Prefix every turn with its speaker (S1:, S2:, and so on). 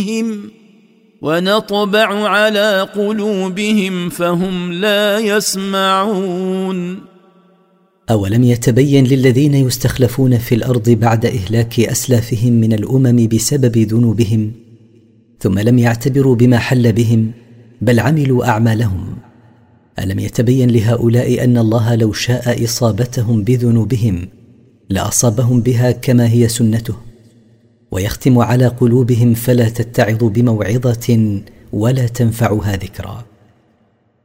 S1: ونطبع على قلوبهم فهم لا يسمعون.
S2: أولم يتبين للذين يستخلفون في الأرض بعد إهلاك أسلافهم من الأمم بسبب ذنوبهم ثم لم يعتبروا بما حل بهم بل عملوا أعمالهم؟ ألم يتبين لهؤلاء أن الله لو شاء إصابتهم بذنوبهم لأصابهم بها كما هي سنته، ويختم على قلوبهم فلا تتعظ بموعظة ولا تنفعها ذكرى.